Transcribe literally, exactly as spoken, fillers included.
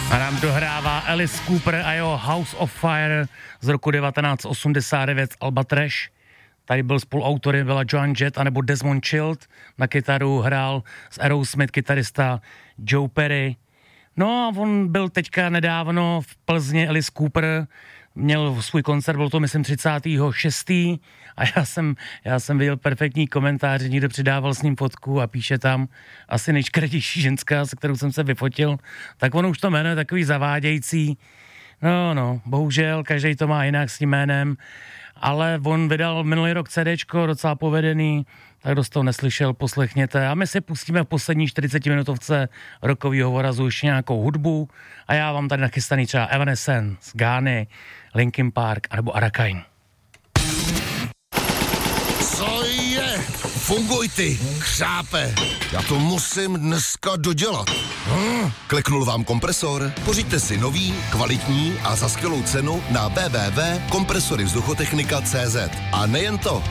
A nám dohrává Alice Cooper a jeho House of Fire z roku devatenáct osmdesát devět z alba Trash. Tady byl spoluautorem, byla Joan Jett anebo Desmond Child. Na kytaru hrál z Aerosmith kytarista Joe Perry. No a on byl teďka nedávno v Plzni, Alice Cooper, měl svůj koncert, byl to myslím třicátého šestého a já jsem, já jsem viděl perfektní komentář, někdo přidával s ním fotku a píše tam asi nejškaredější ženská, se kterou jsem se vyfotil, tak ono už to jméno je takový zavádějící. No, no, bohužel, každý to má jinak s tím jménem, ale on vydal minulý rok CDčko, docela povedený, tak kdo z toho neslyšel, poslechněte. A my si pustíme v poslední čtyřicetiminutovce rockovýho vorazu ještě nějakou hudbu a já vám tady nachystaný třeba Evanescence, Gány, Linkin Park anebo Arakain. Co je? Funguj ty, křápe. Já to musím dneska dodělat. Hm? Kliknul vám kompresor? Pořiďte si nový, kvalitní a za skvělou cenu na w w w tečka kompresory vzduchotechnika tečka cé zet. A nejen to,